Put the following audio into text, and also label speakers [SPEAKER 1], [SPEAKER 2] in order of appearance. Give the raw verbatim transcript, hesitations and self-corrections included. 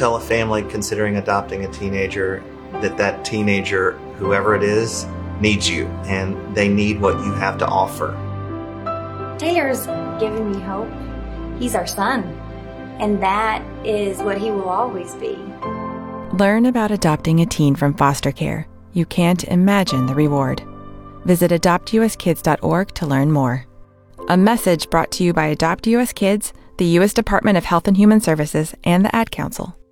[SPEAKER 1] tell a family considering adopting a teenager that that teenager, whoever it is, needs you, and they need what you have to offer.
[SPEAKER 2] Taylor's given me hope. He's our son, and that is what he will always be.
[SPEAKER 3] Learn about adopting a teen from foster care. You can't imagine the reward. Visit adopt u s kids dot org to learn more. A message brought to you by Adopt U S Kids, the U S Department of Health and Human Services, and the Ad Council.